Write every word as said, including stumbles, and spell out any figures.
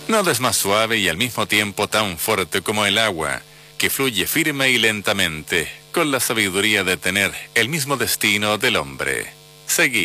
Nada es más suave y al mismo tiempo tan fuerte como el agua, que fluye firme y lentamente, con la sabiduría de tener el mismo destino del hombre. Seguí.